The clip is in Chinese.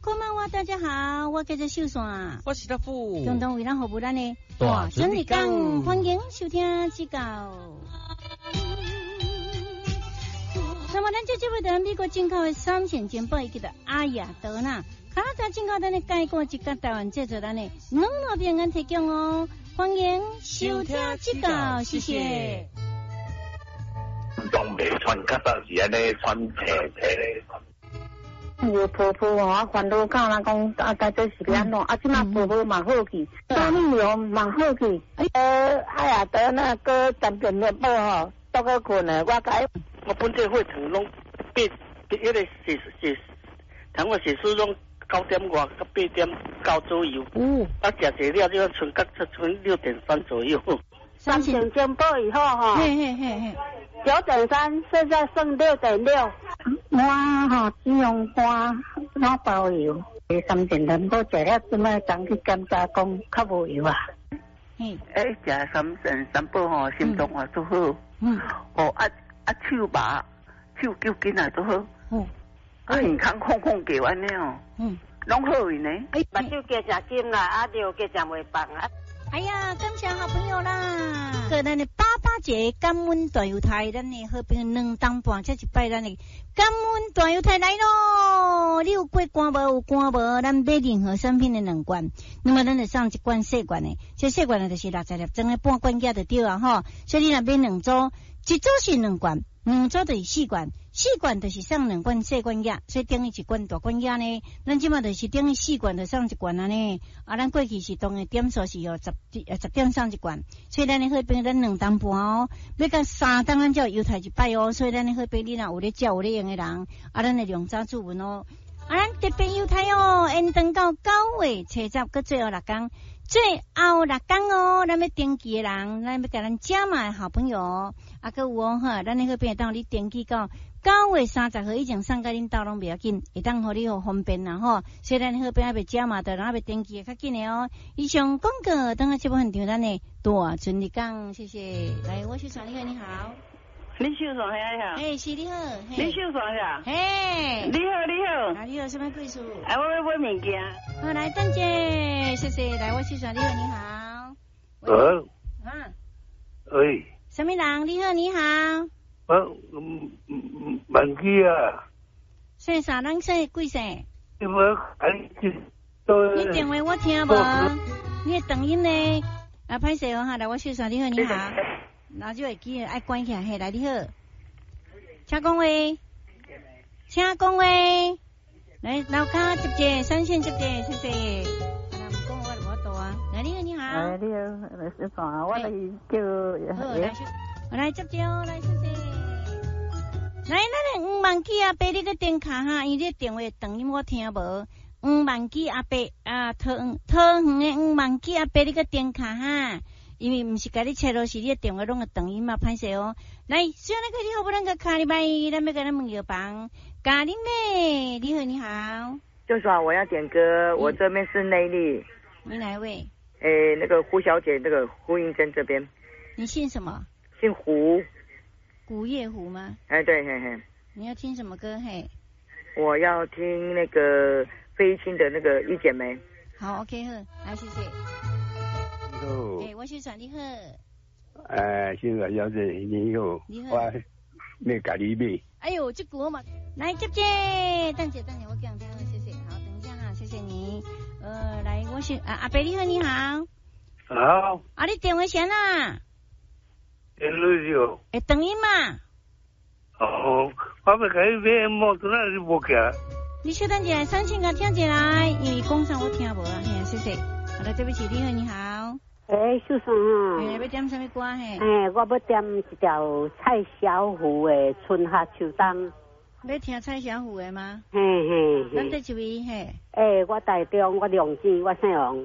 こんばんは，大家好，我叫做秀爽， 我是大富， 共同为咱服务咱的大顺利港，欢迎收听指教。那么咱这位在美国进口的3线金宝，伊叫做阿雅德纳，卡在进口咱的介绍一个台湾制作咱的两路平安提供哦，欢迎收听指教，谢谢。 当袂穿较早是安尼穿皮咧。 我婆婆我烦恼讲人讲大这是安怎？即马婆婆嘛好去，当你有嘛好去。哎呀，得那个10点面包吼，到个困了， 我本这血糖拢变，迄个是糖我血丝拢9点外到8点9左右。食济了就剩6.3左右。 3线金宝以后哈，9.3，现在剩6.6。我吼只用花老包油，3线金宝食了，即摆当去检查讲较无油啊。 食3线金宝吼，心脏也都好。手麻，手脚筋也都好。健康空叫安尼哦。拢好呢。 目睭加食金啦，就加食袂放啊。 哎呀，感谢好朋友啦！个咱的88节感恩大油台，咱的好朋友2当半，这一摆咱的感恩大油台来咯！你有过关无？有关无？咱买任何产品的2罐，那么咱就送1罐细罐的，这细罐的就是60粒装的半罐价就对啊吼。所以你若买2组，一组是2罐，2组就是4罐，4罐就是送2罐细罐价，所以等于1罐大罐价呢。咱即马就是等于4罐就送1罐啊呢。咱过去是当的点数是10点送1罐，所以咱的好朋友咱2当半哦，要到3当咱才有油台1摆哦。所以咱的好朋友你若有咧照有咧用的人，咱的量早注文哦。咱特别油台哦，延长到9月初10，搁最后6天。最后6天哦，咱要登记的人，咱要甲咱加码的好朋友，搁有哦哈，咱那个边当你登记到9月30号以前送到恁兜拢袂要紧，会当互你好方便啦吼。所以咱那边要加码的，然后要登记的较紧的哦。以上广告，等下这部分场咱的大顺利讲，谢谢。来，我秀爽你好，你好。 李秀爽呀， 是你好。 李秀爽呀，你好。 你好，什么贵属？ 我要买物件。 好，来，邓姐，谢谢。来，我秀爽你好，你好。 喂。 什么人？你好，你好。 忘记啊。 姓啥？人姓贵姓？ 你电话我听无，你的抖音呢？歹势哦哈，来，我秀爽你好，你好。那就会记爱关起来，嘿，来你好，请讲话，来楼骹接3线接谢谢。那唔讲我就无多啊。来你好，你好。 你好，是啥？我来叫。 好，来接哦，来谢谢。来，咱的5万几阿伯你个电卡哈，因为你电话抖音我听无。5万几阿伯桃园的5万几阿伯你个电卡哈。因为唔是甲你切落是你的电话拢个抖音嘛，歹势哦。来，虽然你好不能个卡你拜，咱要跟咱问药房。咖喱妹，你好，你好。 就说我要点歌，我这边是内力。 你哪一位？ 那个胡小姐，那个胡英珍这边。 你姓什么？ 姓胡。 古月胡吗？ 对，嘿。 你要听什么歌？嘿。 我要听那个飞青的那个一剪梅。 好 ，OK 呵，来谢谢。我是爽你好。 现在小姐你好。 你好。 我那咖喱妹。 哎呦，这股嘛，来接，邓姐，我讲听了，谢谢。好，等一下哈，谢谢你。来，我是阿伯你好，你好。 好。 你电话线啦？ 电话就。 等音嘛。 我要甲你买毛子那是无起。 你稍等一下，3线甲听一来，因为讲啥我听无啊，嘿，谢谢。好了，对不起，你好，你好。 秀爽啊！ 要点什么歌嘿？ 我要点一条蔡小虎的《春夏秋冬》。 要听蔡小虎的吗？ 嘿。 咱这一位嘿。 我台中，我梁子，我姓王。